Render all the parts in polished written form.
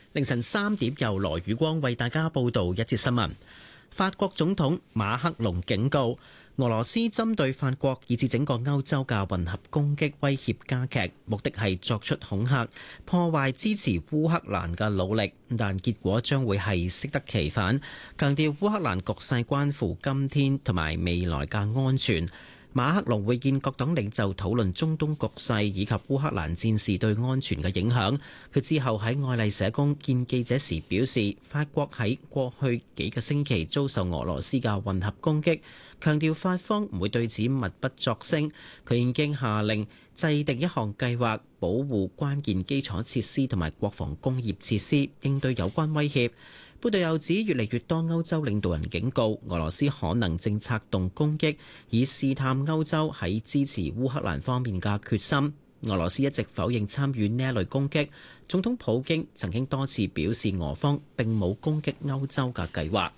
凌晨3點由羅宇光為大家報道一節新聞。法國總統馬克龍警告，俄羅斯針對法國以至整個歐洲嘅混合攻擊威脅加劇，目的係作出恐嚇，破壞支持烏克蘭嘅努力，但結果將會係適得其反。強調烏克蘭局勢關乎今天同埋未來嘅安全。馬克龍會見各黨領袖討論中東局勢以及烏克蘭戰事對安全嘅影響。佢之後喺愛麗舍宮見記者時表示，法國喺過去幾個星期遭受俄羅斯嘅混合攻擊，強調法方唔會對此默不作聲。佢已經下令制定一項計劃，保護關鍵基礎設施同埋國防工業設施，應對有關威脅。報道又指，越嚟越多歐洲領導人警告，俄羅斯可能正策動攻擊，以試探歐洲喺支持烏克蘭方面嘅決心。俄羅斯一直否認參與呢一類攻擊。總統普京曾經多次表示，俄方並冇攻擊歐洲嘅計劃。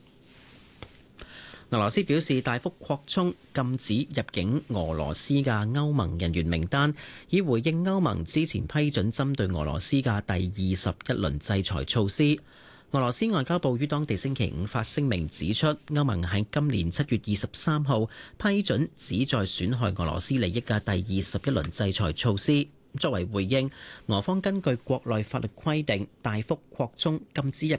俄羅斯表示大幅擴充禁止入境俄羅斯嘅歐盟人員名單，以回應歐盟之前批准針對俄羅斯嘅第21輪制裁措施。俄羅斯外交部於當地星期五發聲明指出，歐盟喺今年7月23號批准旨在損害俄羅斯利益嘅第21輪制裁措施。作為回應，俄方根據國內法律規定，大幅擴充禁止入